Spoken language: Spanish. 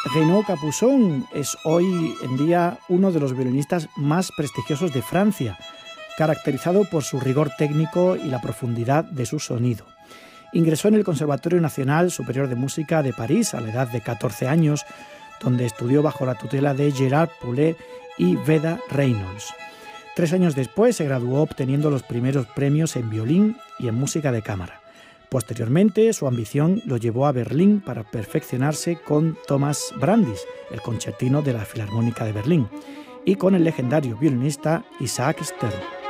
Renaud Capuçon es hoy en día uno de los violinistas más prestigiosos de Francia, caracterizado por su rigor técnico y la profundidad de su sonido. Ingresó en el Conservatorio Nacional Superior de Música de París a la edad de 14 años, donde estudió bajo la tutela de Gérard Poulet y Veda Reynolds. 3 años después se graduó obteniendo los primeros premios en violín y en música de cámara. Posteriormente, su ambición lo llevó a Berlín para perfeccionarse con Thomas Brandis, el concertino de la Filarmónica de Berlín, y con el legendario violinista Isaac Stern.